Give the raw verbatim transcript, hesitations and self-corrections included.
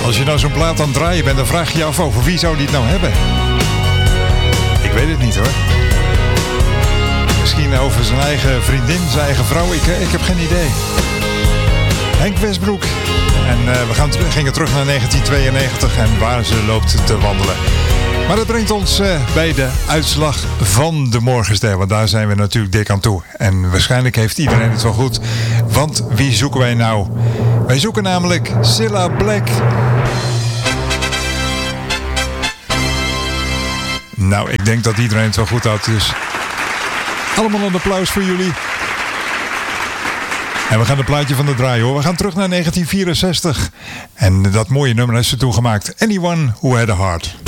Als je nou zo'n plaat aan het draaien bent, dan vraag je je af over wie zou die het nou hebben? Ik weet het niet hoor. Misschien over zijn eigen vriendin, zijn eigen vrouw. Ik, ik heb geen idee. Henk Westbroek. En uh, we gaan, gingen terug naar negentien tweeënnegentig en waar ze loopt te wandelen. Maar dat brengt ons uh, bij de uitslag van de Morgenster. Want daar zijn we natuurlijk dik aan toe. En waarschijnlijk heeft iedereen het wel goed. Want wie zoeken wij nou? Wij zoeken namelijk Cilla Black. Nou, ik denk dat iedereen het wel goed had. Dus allemaal een applaus voor jullie. En we gaan het plaatje van de draai hoor. We gaan terug naar negentien vierenzestig. En dat mooie nummer heeft ze toen gemaakt. Anyone Who Had a Heart.